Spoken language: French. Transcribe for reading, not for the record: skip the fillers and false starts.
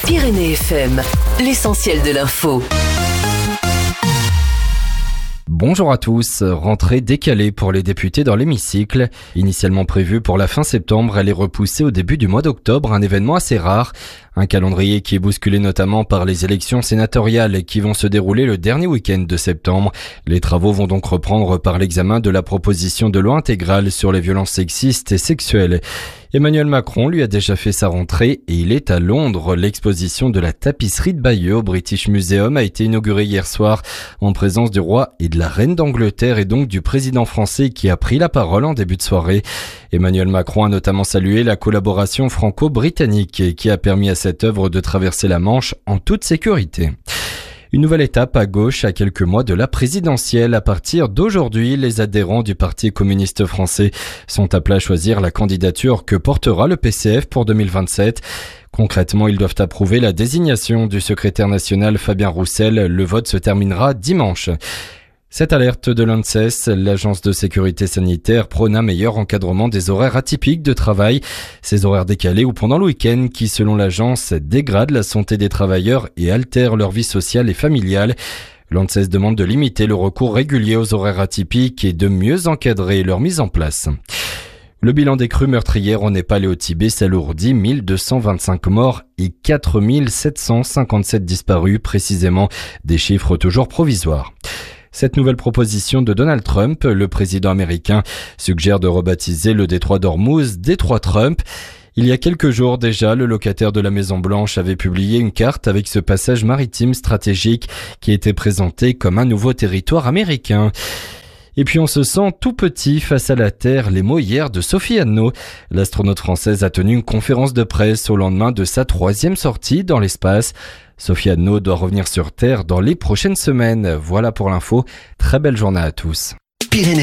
Pyrénées FM, l'essentiel de l'info. Bonjour à tous. Rentrée décalée pour les députés dans l'hémicycle. Initialement prévue pour la fin septembre, elle est repoussée au début du mois d'octobre, un événement assez rare. Un calendrier qui est bousculé notamment par les élections sénatoriales qui vont se dérouler le dernier week-end de septembre. Les travaux vont donc reprendre par l'examen de la proposition de loi intégrale sur les violences sexistes et sexuelles. Emmanuel Macron lui a déjà fait sa rentrée et il est à Londres. L'exposition de la tapisserie de Bayeux au British Museum a été inaugurée hier soir en présence du roi et de la reine d'Angleterre et donc du président français qui a pris la parole en début de soirée. Emmanuel Macron a notamment salué la collaboration franco-britannique qui a permis à cette œuvre de traverser la Manche en toute sécurité. Une nouvelle étape à gauche à quelques mois de la présidentielle. À partir d'aujourd'hui, les adhérents du Parti communiste français sont appelés à choisir la candidature que portera le PCF pour 2027. Concrètement, ils doivent approuver la désignation du secrétaire national Fabien Roussel. Le vote se terminera dimanche. Cette alerte de l'ANSES, l'agence de sécurité sanitaire, prône un meilleur encadrement des horaires atypiques de travail. Ces horaires décalés ou pendant le week-end qui, selon l'agence, dégradent la santé des travailleurs et altèrent leur vie sociale et familiale. L'ANSES demande de limiter le recours régulier aux horaires atypiques et de mieux encadrer leur mise en place. Le bilan des crues meurtrières au Népal et au Tibet s'alourdit, 1225 morts et 4757 disparus, précisément des chiffres toujours provisoires. Cette nouvelle proposition de Donald Trump, le président américain, suggère de rebaptiser le détroit d'Ormuz détroit Trump. Il y a quelques jours déjà, le locataire de la Maison-Blanche avait publié une carte avec ce passage maritime stratégique qui était présenté comme un nouveau territoire américain. Et puis on se sent tout petit face à la Terre, les mots hier de Sophie Anneau. L'astronaute française a tenu une conférence de presse au lendemain de sa 3e sortie dans l'espace. Sophie Anneau doit revenir sur Terre dans les prochaines semaines. Voilà pour l'info. Très belle journée à tous.